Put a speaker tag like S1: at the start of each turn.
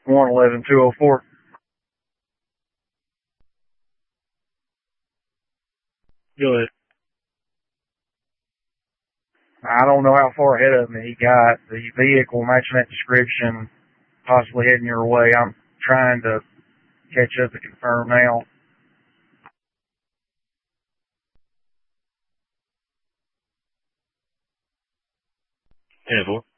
S1: 111-204.
S2: Go ahead.
S1: I don't know how far ahead of me he got. The vehicle matching that description, possibly heading your way. I'm trying to catch up to confirm now.
S2: Ten four.